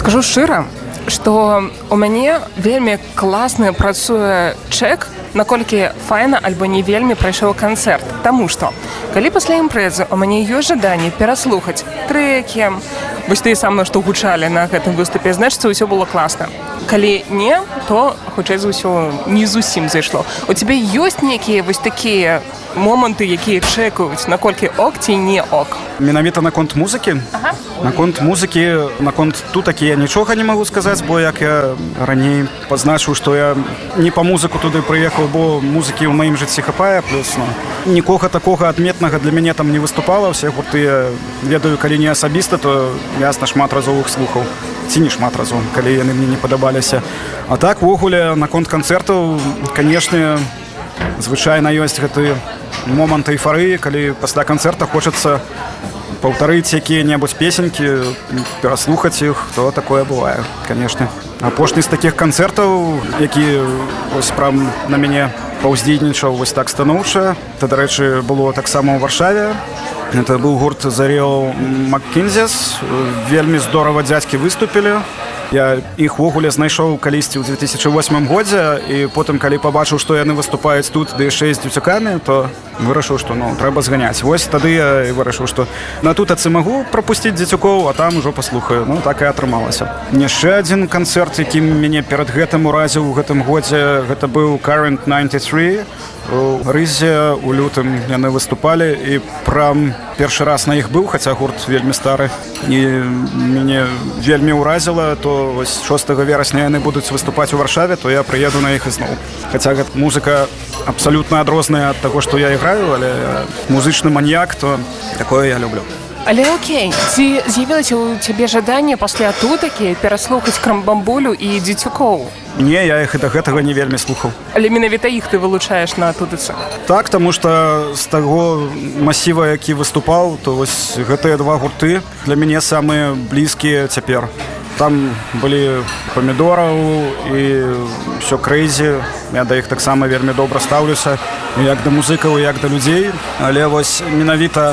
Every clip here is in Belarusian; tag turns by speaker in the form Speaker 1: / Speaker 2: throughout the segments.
Speaker 1: Скажу шчыра, што у мяне вельмі класна працуе чэк, наколькі файна альбо не вельмі прайшоў канцэрт. Таму што, калі пасля імпрэзы у мяне ёсць жаданне пераслухаць трэкі, вось тыя самыя, што гучалі на гэтым выступе, значыцца, ўсё было класна. Калі не, то, хутчэй за ўсё, не зусім зайшло. У цябе ёсць нейкія вось такія моманты, якія чэкаюць, наколькі ок ці не ок?
Speaker 2: Менавіта наконт музыкі?
Speaker 1: Ага.
Speaker 2: Наконт музыкі, наконт тутакі я нічога не магу сказаць, бо як я раней пазначыў, што я не па музыку туды прыехаў, бо музыкі ў маім жыцці хапае, плюс нікога такога адметнага для мяне там не выступала. Усе гурты я ведаю, калі не асабіста, то ясна шмат разоў іх слухаў. Ці не шмат разоў, калі яны мне не падабаліся. А так, увогуле, наконт канцэртаў, канешне, звычайна ёсць гэты момант эйфарыі, калі пасля канцэрта хочацца паўтарыць якія-небудзь песенькі, пераслухаць іх, то такое бывае, канешне. Апошні з такіх канцэртаў, які вось прям на мяне паўздзейнічаў вось так станоўча, то, дарэчы, было таксама ў Варшаве. Это быў гурт The Real McKenzies. Вельмі здорава дзядзькі выступілі. Я іх ввогуле знайшоў калісьці ў 2008 годзе, і потым, калі пабачыў, што яны выступаюць тут, ды яшчэ з дзюцякамі, то вырашыў, што трэба зганяць. Вось тады я і вырашыў, што на тутацы магу прапусціць дзецюкоў, а там ужо паслухаю. Так і атрымалася. Яшчэ адзін канцэрт, які мяне перад гэтым уразіў у гэтым годзе, гэта быў Current 93. У Рызе ў лютым яны выступалі, і прям першы раз на іх быў, хаця гурт вельмі стары, і мяне вельмі ўразіла, то вось 6 верасня яны будуць выступаць у Варшаве, то я прыеду на іх ізноў. Хаця гэта музыка абсалютна адрозная ад таго, што я іграю, але музычны маньяк, то такое я люблю.
Speaker 1: Але окей, ці з'явілася ў цябе жаданне пасля тутакі пераслухаць Крамбамбулю і дзецюкоў?
Speaker 2: Не, я іх і да гэтага не вельмі слухаў.
Speaker 1: Але менавіта іх ты вылучаеш на тутацы?
Speaker 2: Так, таму што з таго масіва, які выступаў, то вось гэтыя два гурты для мяне самыя блізкія цяпер. Там былі памідораў і ўсё крэйзі. Я да іх таксама вельмі добра стаўлюся, як да музыкаў, як да людзей. Але вось менавіта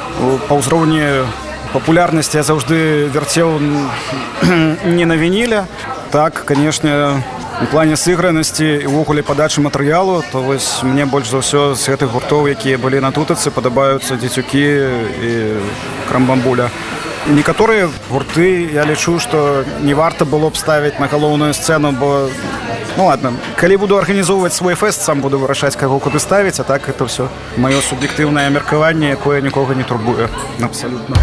Speaker 2: па ўзроўні папулярнасці я заўжды вярцеў не на вініле. Так, канешне, у плане сыгранасці і ўвогуле падачы матэрыялу, то вось мне больш за ўсё з гэтых гуртоў, якія былі на тутацы, падабаюцца дзецюкі і Крамбамбуля. Некаторыя гурты я лічу, што не варта было б ставіць на галоўную сцэну, бо ладно, калі буду арганізоўваць свой фэст, сам буду вырашаць, каго куды ставіць, а так гэта ўсё маё суб'ектыўнае меркаванне, якое нікога не турбуе абсалютна.